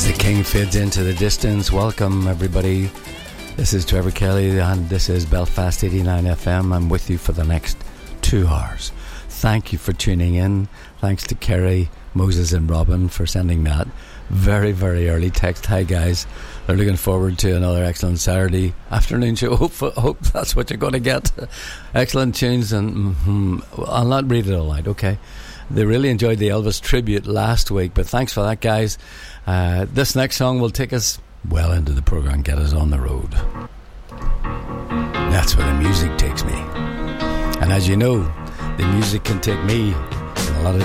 King fades into the distance. Welcome, everybody. This is Trevor Kelly, and this is Belfast 89 FM. I'm with you for the next 2 hours. Thank you for tuning in. Thanks to Kerry, Moses, and Robin for sending that very, very early text. Hi, guys. They're looking forward to another excellent Saturday afternoon show. Hope that's what you're going to get. Excellent tunes, and I'll not read it all out, okay? They really enjoyed the Elvis tribute last week, but thanks for that, guys. This next song will take us well into the program, get us on the road. That's where the music takes me. And as you know, the music can take me